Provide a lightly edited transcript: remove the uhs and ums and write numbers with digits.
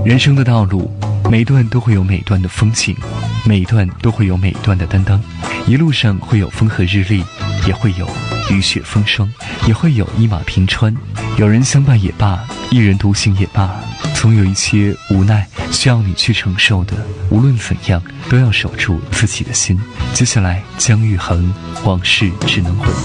人生的道路，每段都会有每段的风景，每段都会有每段的担当。一路上会有风和日丽，也会有雨雪风霜，也会有一马平川。有人相伴也罢，一人独行也罢，总有一些无奈需要你去承受的。无论怎样，都要守住自己的心。接下来，姜育恒，往事只能回味。